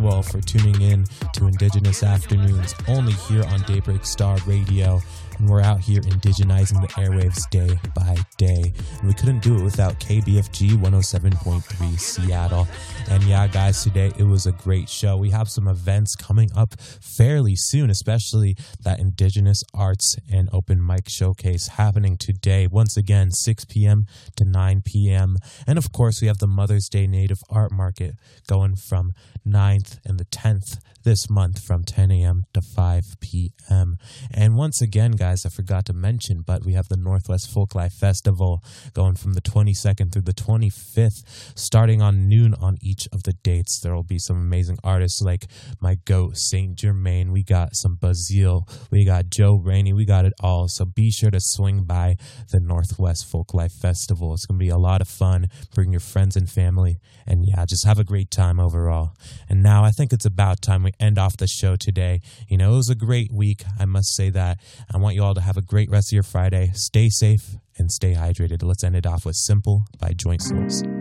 you all for tuning in to Indigenous Afternoons, only here on Daybreak Star Radio. And we're out here indigenizing the airwaves day by day. And we couldn't do it without KBFG 107.3 Seattle. And yeah, guys, today it was a great show. We have some events coming up fairly soon, especially that Indigenous Arts and Open Mic Showcase happening today. Once again, 6 p.m. to 9 p.m. And of course, we have the Mother's Day Native Art Market going from 9th and the 10th this month from 10 a.m. to 5 p.m. And once again, guys, I forgot to mention, but we have the Northwest Folklife Festival going from the 22nd through the 25th, starting on noon on each of the dates. There will be some amazing artists like my goat, Saint Germain. We got some Bazille. We got Joe Rainey. We got it all. So be sure to swing by the Northwest Folklife Festival. It's going to be a lot of fun. Bring your friends and family. And yeah, just have a great time overall. And now I think it's about time we end off the show today. You know, it was a great week. I must say that. I want you all to have a great rest of your Friday. Stay safe and stay hydrated. Let's end it off with Simple by Joint Souls.